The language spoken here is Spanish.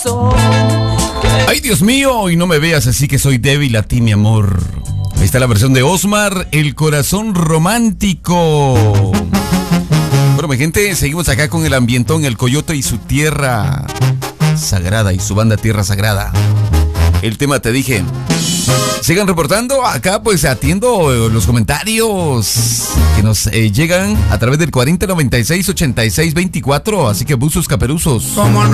corazón. Ay, Dios mío, y no me veas así que soy débil a ti, mi amor. Ahí está la versión de Osmar, El Corazón Romántico. Bueno, mi gente, seguimos acá con el ambientón, el Coyote y su tierra sagrada y su banda Tierra Sagrada. El tema te dije. Sigan reportando acá, pues atiendo los comentarios que nos llegan a través del 4096-8624. Así que buzos caperuzos. Como